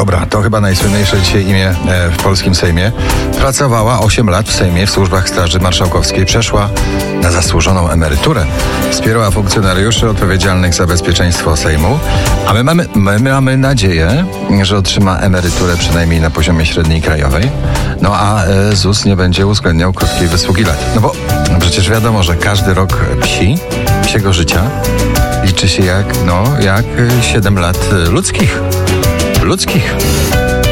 Ziobra, to chyba najsłynniejsze dzisiaj imię w polskim Sejmie. Pracowała 8 lat w Sejmie w służbach Straży Marszałkowskiej. Przeszła na zasłużoną emeryturę. Wspierała funkcjonariuszy odpowiedzialnych za bezpieczeństwo Sejmu. A my mamy nadzieję, że otrzyma emeryturę przynajmniej na poziomie średniej krajowej. No a ZUS nie będzie uwzględniał krótkiej wysługi lat. No bo przecież wiadomo, że każdy rok psiego życia liczy się jak 7 lat ludzkich.